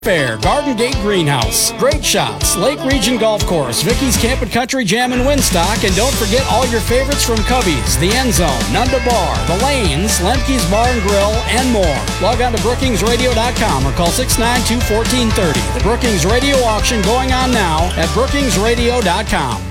Fair, Garden Gate Greenhouse, Great Shots, Lake Region Golf Course, Vicky's Camp and Country Jam in Winstock, and don't forget all your favorites from Cubby's, The End Zone, Nunda Bar, The Lanes, Lemke's Bar and Grill, and more. Log on to brookingsradio.com or call 692-1430. The Brookings Radio Auction going on now at brookingsradio.com.